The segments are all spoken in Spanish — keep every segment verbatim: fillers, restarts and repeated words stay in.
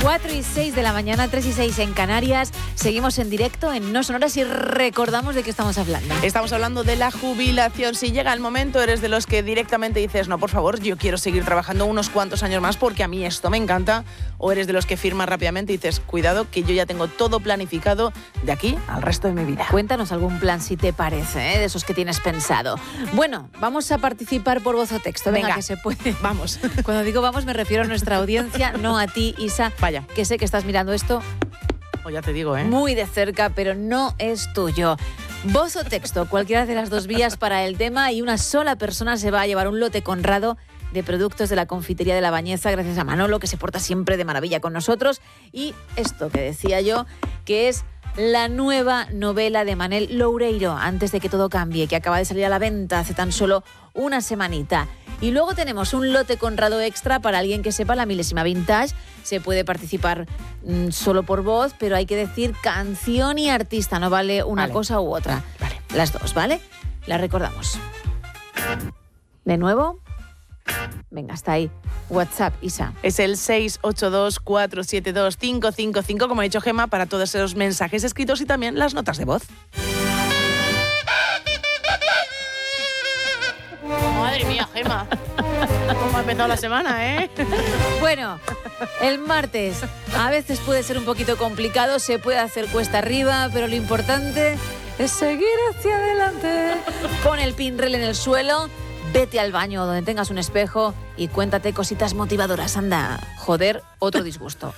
cuatro y seis de la mañana, tres y seis en Canarias. Seguimos en directo en No Sonoras y recordamos de qué estamos hablando. Estamos hablando de la jubilación. Si llega el momento, eres de los que directamente dices, no, por favor, yo quiero seguir trabajando unos cuantos años más porque a mí esto me encanta. O eres de los que firmas rápidamente y dices, cuidado, que yo ya tengo todo planificado de aquí al resto de mi vida. Cuéntanos algún plan si te parece, ¿eh? De esos que tienes pensado. Bueno, vamos a participar por voz o texto. Venga, Venga, que se puede. Vamos. Cuando digo vamos me refiero a nuestra audiencia, no a ti, Isa. Vaya. Que sé que estás mirando esto O ya te digo, ¿eh? muy de cerca, pero no es tuyo. Voz o texto, cualquiera de las dos vías para el tema, y una sola persona se va a llevar un lote Conrado de productos de la confitería de La Bañeza, gracias a Manolo, que se porta siempre de maravilla con nosotros. Y esto que decía yo, que es la nueva novela de Manel Loureiro, Antes de que todo cambie, que acaba de salir a la venta hace tan solo una semanita. Y luego tenemos un lote Conrado extra para alguien que sepa la milésima vintage. Se puede participar mmm, solo por voz, pero hay que decir canción y artista, no vale una Vale. cosa u otra. Vale. Las dos, ¿vale? Las recordamos. ¿De nuevo? Venga, está ahí. WhatsApp, Isa. Es el seis ocho dos, cuatro siete dos, cinco cinco cinco, como ha dicho Gemma, para todos esos mensajes escritos y también las notas de voz. Madre mía, Gemma. ¿Cómo ha empezado la semana, eh? Bueno, el martes a veces puede ser un poquito complicado, se puede hacer cuesta arriba, pero lo importante es seguir hacia adelante. Pon el pinrel en el suelo, vete al baño donde tengas un espejo y cuéntate cositas motivadoras. Anda, joder, otro disgusto.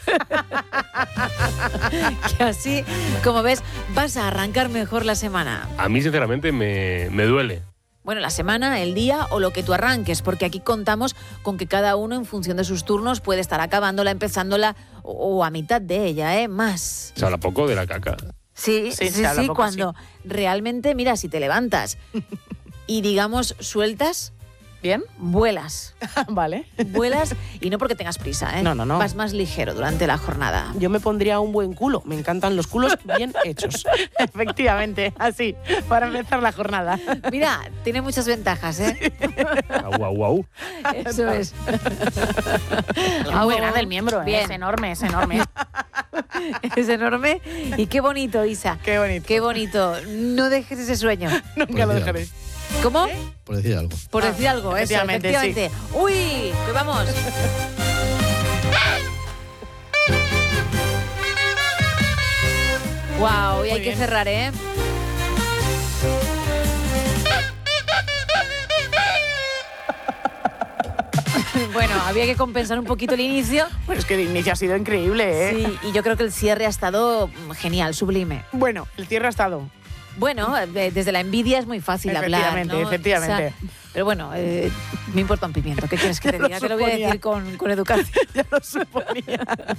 Que así, como ves, vas a arrancar mejor la semana. A mí, sinceramente, me, me duele. Bueno, la semana, el día o lo que tú arranques, porque aquí contamos con que cada uno, en función de sus turnos, puede estar acabándola, empezándola o, o a mitad de ella, ¿eh? Más. Se habla poco de la caca. Sí, Sí, sí, se habla sí, poco, cuando realmente, mira, si te levantas y, digamos, sueltas, ¿Bien? vuelas. Vale. Vuelas y no porque tengas prisa, ¿eh? No, no, no. Vas más ligero durante la jornada. Yo me pondría un buen culo. Me encantan los culos bien hechos. Efectivamente, así, para empezar la jornada. Mira, tiene muchas ventajas, ¿eh? Guau, guau. Eso es. Es muy grande el miembro, ¿eh? Bien. Es enorme, es enorme. Es enorme. Y qué bonito, Isa. Qué bonito. Qué bonito. No dejes ese sueño. Nunca lo dejaré. ¿Cómo? Por decir algo. Por Ah, decir algo, eso, efectivamente, efectivamente. ¡Uy! ¡Que vamos! ¡Guau! Y hay Muy que bien. cerrar, ¿eh? Bueno, había que compensar un poquito el inicio. Bueno, es que el inicio ha sido increíble, ¿eh? Sí, y yo creo que el cierre ha estado genial, sublime. Bueno, el cierre ha estado. Bueno, eh, desde la envidia es muy fácil hablar, Efectivamente, ¿no? efectivamente. O sea, pero bueno, eh, me importa un pimiento. ¿Qué quieres que te Ya lo diga? Te lo voy a suponía. decir con, con educación. Ya lo suponía.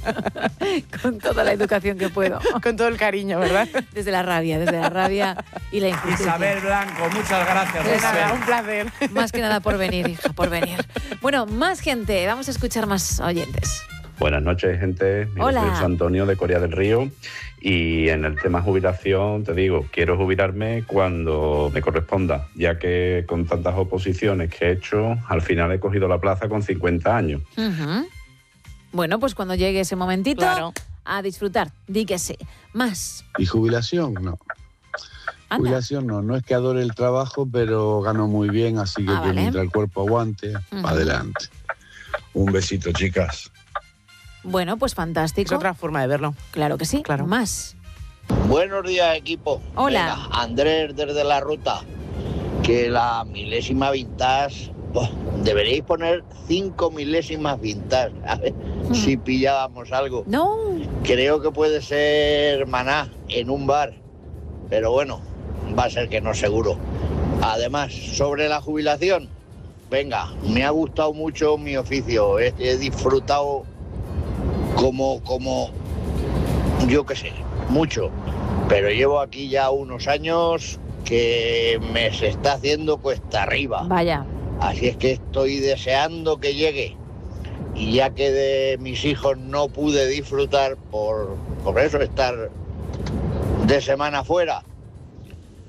Con toda la educación que puedo. Con todo el cariño, ¿verdad? Desde la rabia, desde la rabia y la injusticia. Isabel Blanco, muchas gracias. De Isabel. nada, un placer. Más que nada por venir, hija, por venir. Bueno, más gente. Vamos a escuchar más oyentes. Buenas noches, gente. Mi Hola. nombre es Antonio de Coria del Río y en el tema jubilación te digo, quiero jubilarme cuando me corresponda, ya que con tantas oposiciones que he hecho, al final he cogido la plaza con cincuenta años. Ujú. Bueno, pues cuando llegue ese momentito, Claro. a disfrutar. Di que sí. Más. ¿Y jubilación? No. Anda. Jubilación no. No es que adore el trabajo, pero gano muy bien, así que, Ah, que vale. mientras el cuerpo aguante, Ujú. adelante. Un besito, chicas. Bueno, pues Es fantástico. otra forma de verlo. Claro que sí. Claro. Más. Buenos días, equipo. Hola. Venga, Andrés desde la ruta. Que la milésima vintage, oh, deberíais poner cinco milésimas vintage, a ver Mm. si pillábamos algo. No. Creo que puede ser Maná en un bar, pero bueno, va a ser que no seguro. Además, sobre la jubilación, venga, me ha gustado mucho mi oficio, he, he disfrutado como, como, yo qué sé, mucho, pero llevo aquí ya unos años que me se está haciendo cuesta arriba. Vaya. Así es que estoy deseando que llegue. Y ya que de mis hijos no pude disfrutar por, por eso estar de semana fuera,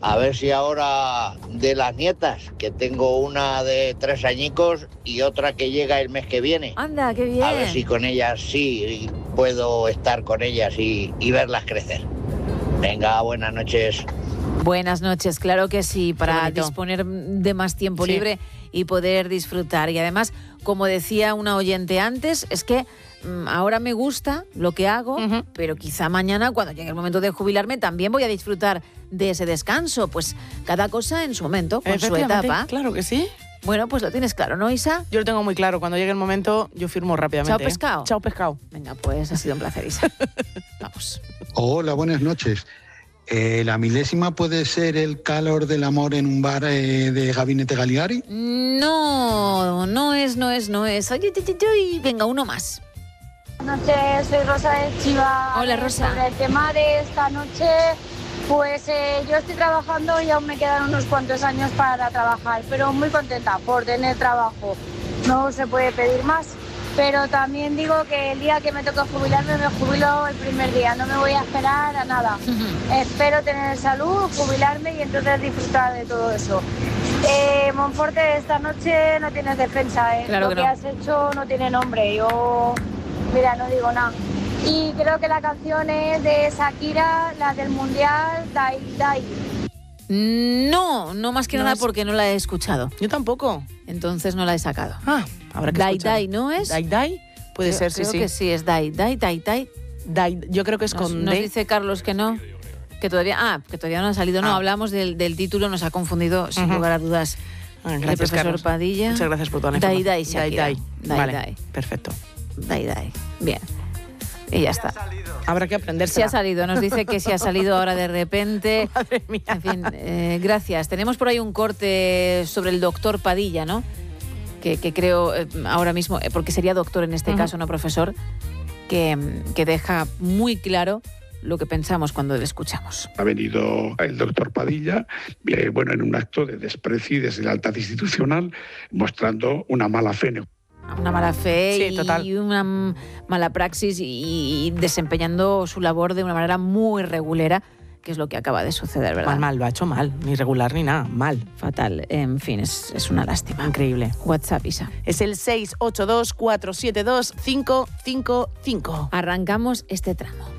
A ver si ahora de las nietas, que tengo una de tres añicos y otra que llega el mes que viene. Anda, qué bien. A ver si con ellas sí puedo estar con ellas y, y verlas crecer. Venga, buenas noches. Buenas noches, claro que sí, para bonito. disponer de más tiempo Sí. libre y poder disfrutar. Y además, como decía una oyente antes, es que mm, ahora me gusta lo que hago, Ujú. pero quizá mañana, cuando llegue el momento de jubilarme, también voy a disfrutar de ese descanso. Pues cada cosa en su momento, con su Efectivamente, etapa. Claro que sí. Bueno, pues lo tienes claro, ¿no, Isa? Yo lo tengo muy claro. Cuando llegue el momento, yo firmo rápidamente. Chao, ¿eh? pescado. Chao, pescado. Venga, pues ha sido un placer, Isa. Vamos. Hola, buenas noches. Eh, ¿La milésima puede ser el calor del amor en un bar eh, de Gabinete Gagliari? No, no es, no es, no es. Oye, oye, oye, oye, venga, uno más. Buenas noches, soy Rosa de Chiva. Hola, Rosa. Sobre el tema de esta noche, pues eh, yo estoy trabajando y aún me quedan unos cuantos años para trabajar, pero muy contenta por tener trabajo. No se puede pedir más, pero también digo que el día que me toque jubilarme, me jubilo el primer día, no me voy a esperar a nada. Espero tener salud, jubilarme y entonces disfrutar de todo eso. Eh, Monforte, esta noche no tienes defensa, ¿eh? Claro Lo que que, no. has hecho no tiene nombre. Yo, mira, no digo nada. Y creo que la canción es de Shakira, la del Mundial, Dai Dai. No, no más que No nada es- porque no la he escuchado. Yo tampoco. Entonces no la he sacado. Ah, habrá que Dai escucharla. Dai, ¿no es? Dai Dai. Puede Creo- ser, sí, creo sí. que sí, es Dai Dai, Dai Dai. Dai, yo creo que es Nos, con nos D. dice Carlos que no, que todavía, ah, que todavía no ha salido. No, Ah. hablamos del, del título, nos ha confundido sin Ujú. lugar a dudas. Ah, el gracias, profesor Carlos. Padilla. Muchas gracias por toda la Dai información. Dai, Shakira. Dai Dai. Dai Vale, Dai. perfecto. Dai Dai. Bien. Y ya está. Habrá que aprender. Sí ha salido, nos dice que sí ha salido ahora de repente. Madre mía. En fin, eh, gracias. Tenemos por ahí un corte sobre el doctor Padilla, ¿no? Que, que creo eh, ahora mismo, eh, porque sería doctor en este Ujú. caso, no profesor, que, mm, que deja muy claro lo que pensamos cuando le escuchamos. Ha venido el doctor Padilla, eh, bueno, en un acto de desprecio y deslealtad institucional, mostrando una mala fe. Una mala fe Sí, total. y una mm, mala praxis y, y desempeñando su labor de una manera muy regulera, que es lo que acaba de suceder, ¿verdad? Mal, mal, lo ha hecho mal. Ni regular ni nada. Mal. Fatal. En fin, es, es una lástima. Increíble. WhatsApp, Isa. Es el seis ocho dos, cuatro siete dos, cinco cinco cinco. Arrancamos este tramo.